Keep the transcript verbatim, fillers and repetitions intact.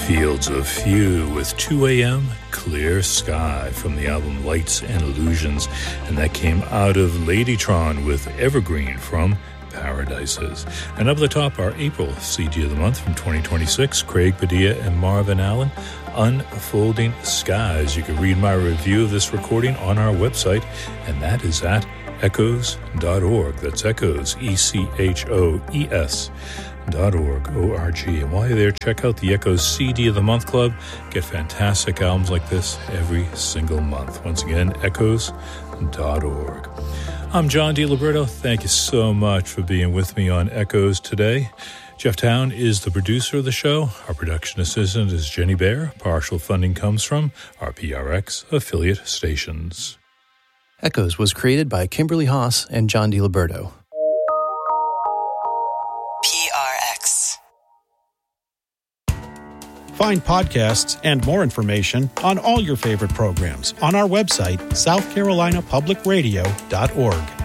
Fields of Few with two a.m. Clear Sky from the album Lights and Illusions, and that came out of Ladytron with Evergreen from Paradises. And up the top, our April C D of the month from twenty twenty-six, Craig Padilla and Marvin Allen, Unfolding Skies. You can read my review of this recording on our website, and that is at echoes dot org. That's Echoes, E C H O E S dot org, O R G. And while you're there, check out the Echoes C D of the Month Club. Get fantastic albums like this every single month. Once again, echoes dot org. I'm John DiLiberto. Thank you so much for being with me on Echoes today. Jeff Town is the producer of the show. Our production assistant is Jenny Bear. Partial funding comes from our P R X affiliate stations. Echoes was created by Kimberly Haas and John DiLiberto. P R X. Find podcasts and more information on all your favorite programs on our website, south carolina public radio dot org.